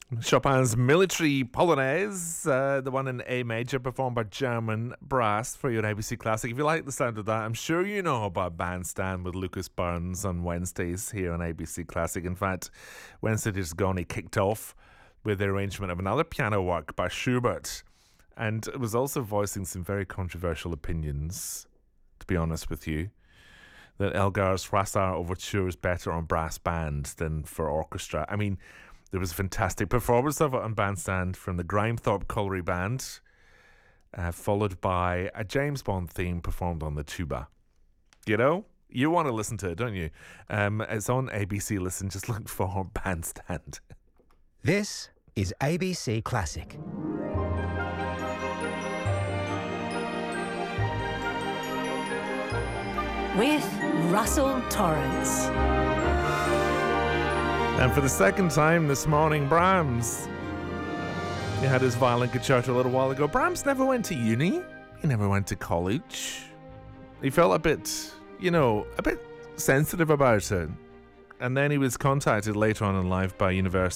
Chopin's Military Polonaise, the one in A major, performed by German brass for your ABC Classic. If you like the sound of that, I'm sure you know about Bandstand with Lucas Burns on Wednesdays here on ABC Classic. In fact, Wednesday just gone, he kicked off with the arrangement of another piano work by Schubert, and it was also voicing some very controversial opinions, to be honest with you, that Elgar's Froissart Overture is better on brass band than for orchestra. I mean, there was a fantastic performance of it on Bandstand from the Grimethorpe Colliery Band, followed by a James Bond theme performed on the tuba. You know, you want to listen to it, don't you? It's on ABC Listen. Just look for Bandstand. This is ABC Classic. With Russell Torrance. And for the second time this morning, Brahms. He had his violin concerto a little while ago. Brahms never went to uni. He never went to college. He felt a bit sensitive about it. And then he was contacted later on in life by university